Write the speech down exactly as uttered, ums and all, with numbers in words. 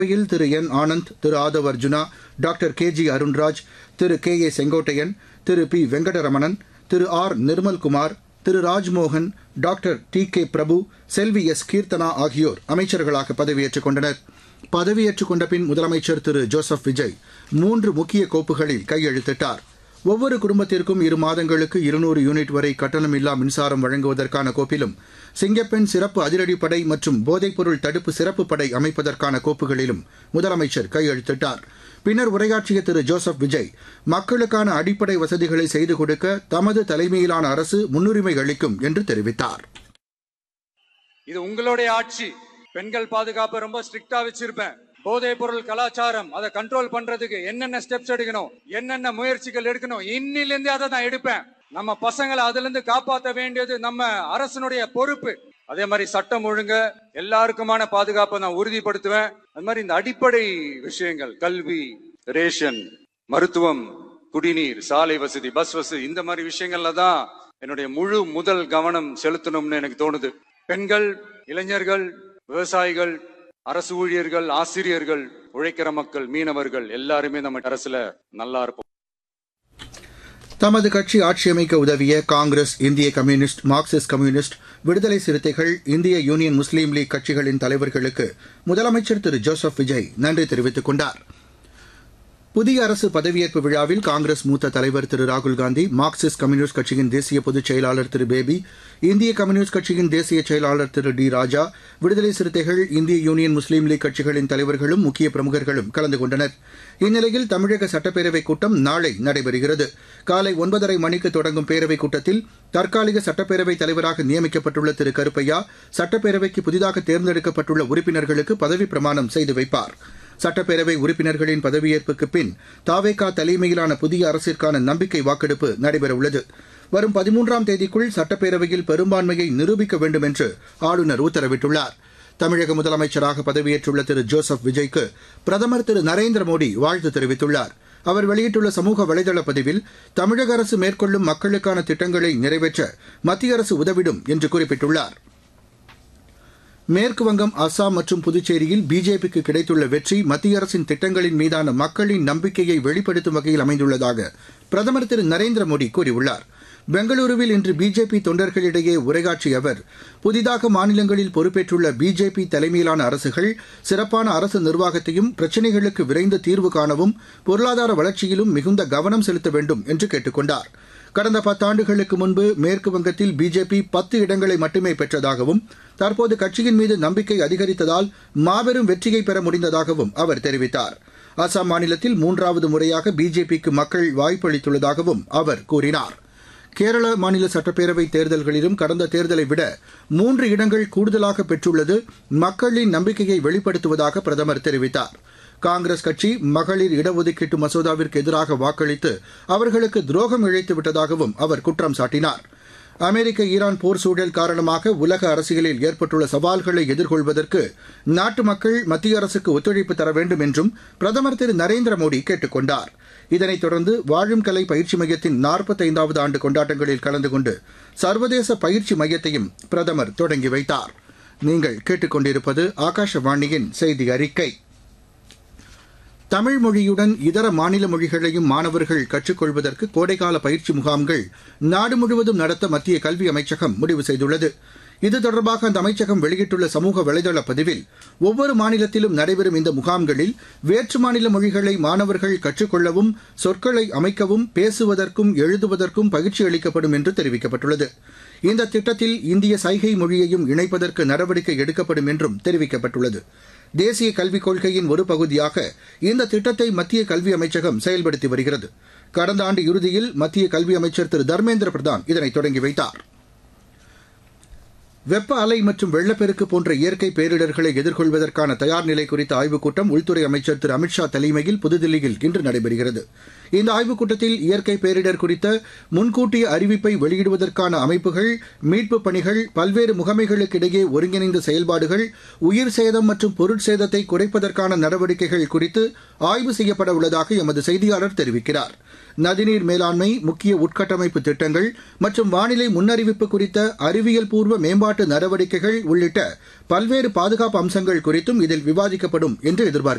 யில் திரு என் ஆனந்த், திரு Aadhav Arjuna, doctor K G Arunraj, Thiru K A Sengottaiyan, Thiru B Venkataramanan, Thiru R Nirmalkumar, Thiru Rajmohan, doctor D K Prabhu, Selvi S Keerthana ஆகியோர் அமைச்சர்களாக பதவியேற்றுக் கொண்டனர். பதவியேற்றுக் கொண்ட பின் முதலமைச்சர் திரு ஜோசப் விஜய் மூன்று முக்கிய கோப்புகளில் கையெழுத்திட்டார். ஒவ்வொரு குடும்பத்திற்கும் இரு மாதங்களுக்கு இருநூறு யூனிட் வரை கட்டணமில்லா மின்சாரம் வழங்குவதற்கான கோப்பிலும், சிங்கப்பெண் சிறப்பு அதிரடிப்படை மற்றும் போதைப்பொருள் தடுப்பு சிறப்பு படை அமைப்பதற்கான கோப்புகளிலும் முதலமைச்சர் கையெழுத்திட்டார். பின்னர் உரையாற்றிய திரு ஜோசப் விஜய், மக்களுக்கான அடிப்படை வசதிகளை செய்து கொடுக்க தமது தலைமையிலான அரசு முன்னுரிமை அளிக்கும் என்று தெரிவித்தார். இது உங்களுடைய ஆட்சி. பெண்கள் பாதுகாப்பை ரொம்ப ஸ்ட்ரிக்டா வச்சிருப்பேன். போதைப் பொருள் கலாச்சாரம் அதை கண்ட்ரோல் பண்றதுக்கு என்னென்ன ஸ்டெப்ஸ் எடுக்கணும், என்னென்ன முயற்சிகள் எடுக்கணும், இன்னிலிருந்து அதை நான் எடுப்பேன். நம்ம பசங்களை அதுல இருந்து காப்பாற்ற வேண்டியது நம்ம அரசனுடைய பொறுப்பு. அதே மாதிரி சட்டம் ஒழுங்க எல்லாருக்குமான பாதுகாப்பை நான் உறுதிப்படுத்துவேன். அது மாதிரி இந்த அடிப்படை விஷயங்கள், கல்வி, ரேஷன், மருத்துவம், குடிநீர், சாலை வசதி, பஸ் வசதி, இந்த மாதிரி விஷயங்கள்ல தான் என்னுடைய முழு முதல் கவனம் செலுத்தணும்னு எனக்கு தோணுது. பெண்கள், இளைஞர்கள், விவசாயிகள், அரசு ஊழியர்கள், ஆசிரியர்கள், உழைக்கிற மக்கள், மீனவர்கள் எல்லாருமே நம்ம அரசுல நல்லா இருப்போம். தமது கட்சி ஆட்சியமைக்க உதவிய காங்கிரஸ், இந்திய கம்யூனிஸ்ட், மார்க்சிஸ்ட் கம்யூனிஸ்ட், விடுதலை சிறுத்தைகள், இந்திய யூனியன் முஸ்லீம் லீக் கட்சிகளின் தலைவர்களுக்கு முதலமைச்சர் திரு ஜோசப் விஜய் நன்றி தெரிவித்துக் கொண்டார். புதிய அரசு பதவியேற்பு விழாவில் காங்கிரஸ் மூத்த தலைவர் திரு ராகுல்காந்தி, மார்க்சிஸ்ட் கம்யூனிஸ்ட் கட்சியின் தேசிய பொதுச் செயலாளர் திரு பேபி, இந்திய கம்யூனிஸ்ட் கட்சியின் தேசிய செயலாளர் திரு டி ராஜா, விடுதலை சிறுத்தைகள், இந்திய யூனியன் முஸ்லீம் லீக் கட்சிகளின் தலைவர்களும் முக்கிய பிரமுகர்களும் கலந்து கொண்டனர். இந்நிலையில் தமிழக சட்டப்பேரவைக் கூட்டம் நாளை நடைபெறுகிறது. காலை ஒன்பதரை மணிக்கு தொடங்கும் பேரவைக் கூட்டத்தில் தற்காலிக சட்டப்பேரவைத் தலைவராக நியமிக்கப்பட்டுள்ள திரு கருப்பையா சட்டப்பேரவைக்கு புதிதாக தேர்ந்தெடுக்கப்பட்டுள்ள உறுப்பினர்களுக்கு பதவிப் பிரமாணம் செய்து வைப்பார். சட்டப்பேரவை உறுப்பினர்களின் பதவியேற்புக்கு பின் தாவேகா தலைமையிலான புதிய அரசிற்கான நம்பிக்கை வாக்கெடுப்பு நடைபெறவுள்ளது. வரும் பதிமூன்றாம் தேதிக்குள் சட்டப்பேரவையில் பெரும்பான்மையை நிரூபிக்க வேண்டும் என்று ஆளுநர் உத்தரவிட்டுள்ளார். தமிழக முதலமைச்சராக பதவியேற்றுள்ள திரு ஜோசப் விஜய்க்கு பிரதமர் திரு நரேந்திர மோடி வாழ்த்து தெரிவித்துள்ளார். அவர் வெளியிட்டுள்ள சமூக வலைதள பதிவில், தமிழக அரசு மேற்கொள்ளும் மக்களுக்கான திட்டங்களை நிறைவேற்ற மத்திய அரசு உதவிடும் என்று குறிப்பிட்டுள்ளார். மேற்குவங்கம், அசாம் மற்றும் புதுச்சேரியில் பிஜேபிக்கு கிடைத்துள்ள வெற்றி மத்திய அரசின் திட்டங்களின் மீதான மக்களின் நம்பிக்கையை வெளிப்படுத்தும் வகையில் அமைந்துள்ளதாக பிரதமர் திரு நரேந்திர மோடி கூறியுள்ளார். பெங்களூருவில் இன்று பிஜேபி தொண்டர்களிடையே உரையாற்றிய அவர், புதிதாக மாநிலங்களில் பொறுப்பேற்றுள்ள பிஜேபி தலைமையிலான அரசுகள் சிறப்பான அரசு நிர்வாகத்தையும் பிரச்சினைகளுக்கு விரைந்து தீர்வு காணவும் பொருளாதார வளர்ச்சியிலும் மிகுந்த கவனம் செலுத்த வேண்டும் என்று கேட்டுக் கொண்டார். கடந்த பத்தாண்டுகளுக்கு முன்பு மேற்குவங்கத்தில் பிஜேபி பத்து இடங்களை மட்டுமே பெற்றதாகவும், தற்போது கட்சியின் மீது நம்பிக்கை அதிகரித்ததால் மாபெரும் வெற்றியை பெற முடிந்ததாகவும் அவர் தெரிவித்தார். அசாம் மாநிலத்தில் மூன்றாவது முறையாக பிஜேபிக்கு மக்கள் வாய்ப்பளித்துள்ளதாகவும் அவர் கூறினார். கேரள மாநில சட்டப்பேரவை தேர்தல்களிலும் கடந்த தேர்தலை விட மூன்று இடங்கள் கூடுதலாக பெற்றுள்ளது மக்களின் நம்பிக்கையை வெளிப்படுத்துவதாக பிரதமர் தெரிவித்தார். காங்கிரஸ் கட்சி மகளிர் இடஒதுக்கீட்டு மசோதாவிற்கு எதிராக வாக்களித்து அவர்களுக்கு துரோகம் இழைத்து விட்டதாகவும் அவர் குற்றம் சாட்டினார். அமெரிக்க ஈரான் போர் சூழல் காரணமாக உலக அரசியலில் ஏற்பட்டுள்ள சவால்களை எதிர்கொள்வதற்கு நாட்டு மக்கள் மத்திய அரசுக்கு ஒத்துழைப்பு தர வேண்டும் என்றும் பிரதமர் திரு நரேந்திர மோடி கேட்டுக் கொண்டார். இதனைத் தொடர்ந்து வாழும் கலை பயிற்சி மையத்தின் நாற்பத்தைந்தாவது ஆண்டு கொண்டாட்டங்களில் கலந்து கொண்டு சர்வதேச பயிற்சி மையத்தையும் பிரதமர் தொடங்கி வைத்தார். நீங்கள் கேட்டுக் கொண்டிருப்பது ஆகாஷவாணியின் செய்தி அறிக்கை. தமிழ் மொழியுடன் இதர மாநில மொழிகளையும் மாணவர்கள் கற்றுக்கொள்வதற்கு கோடைக்கால பயிற்சி முகாம்கள் நாடு முழுவதும் நடத்த மத்திய கல்வி அமைச்சகம் முடிவு செய்துள்ளது. இது தொடர்பாக அந்த அமைச்சகம் வெளியிட்டுள்ள சமூக வலைதள பதிவில், ஒவ்வொரு மாநிலத்திலும் நடைபெறும் இந்த முகாம்களில் வேற்று மாநில மொழிகளை மாணவர்கள் கற்றுக்கொள்ளவும், சொற்களை அமைக்கவும், பேசுவதற்கும் எழுதுவதற்கும் பயிற்சி அளிக்கப்படும் என்று தெரிவிக்கப்பட்டுள்ளது. இந்த திட்டத்தில் இந்திய சைகை மொழியையும் இணைப்பதற்கு நடவடிக்கை எடுக்கப்படும் என்றும் தெரிவிக்கப்பட்டுள்ளது. தேசிய கல்விக் கொள்கையின் ஒரு பகுதியாக இந்த திட்டத்தை மத்திய கல்வி அமைச்சகம் செயல்படுத்தி வருகிறது. கடந்த ஆண்டு இறுதியில் மத்திய கல்வி அமைச்சர் திரு தர்மேந்திர பிரதான் இதனை தொடங்கி வைத்தார். வெப்ப அலை மற்றும் வெள்ளப்பெருக்கு போன்ற இயற்கை பேரிடர்களை எதிர்கொள்வதற்கான தயார் நிலை குறித்த ஆய்வுக் கூட்டம் உள்துறை அமைச்சர் திரு அமித்ஷா தலைமையில் புதுதில்லியில் இன்று நடைபெறுகிறது. இந்த ஆய்வுக் கூட்டத்தில் இயற்கை பேரிடர் குறித்த முன்கூட்டிய அறிவிப்பை வெளியிடுவதற்கான அமைப்புகள், மீட்புப் பணிகள், பல்வேறு முகமைகளுக்கிடையே ஒருங்கிணைந்த செயல்பாடுகள், உயிர் சேதம் மற்றும் பொருட்சேதத்தை குறைப்பதற்கான நடவடிக்கைகள் குறித்து ஆய்வு செய்யப்பட உள்ளதாக எமது செய்தியாளர் தெரிவிக்கிறார். நதிநீர் மேலாண்மை, முக்கிய உட்கட்டமைப்பு திட்டங்கள் மற்றும் வானிலை முன்னறிவிப்பு குறித்த அறிவியல் பூர்வ மேம்பாட்டு நடவடிக்கைகள் உள்ளிட்ட பல்வேறு பாதுகாப்பு அம்சங்கள் குறித்தும் இதில் விவாதிக்கப்படும் என்று எதிர்பார்க்கப்படுகிறது.